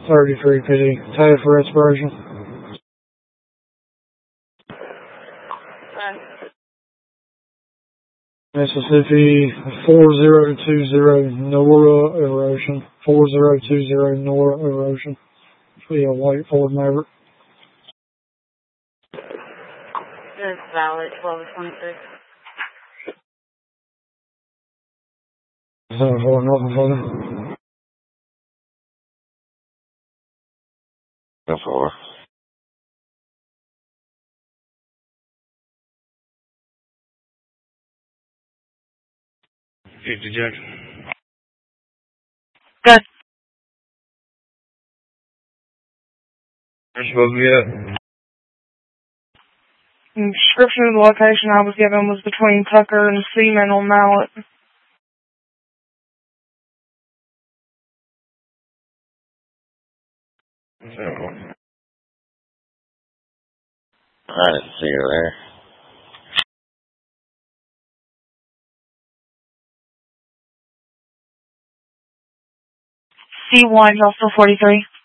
33 PD. Tag for respiration. Mississippi 4020 Nora erosion. 4020 Nora erosion. Should be a white Ford Maverick. It's valid, 1226. Nothing further. That's all. Safety check. Good. Where's supposed to be at? The description of the location I was given was between Tucker and Seaman on Mallet. I didn't see her there. C1, also 43.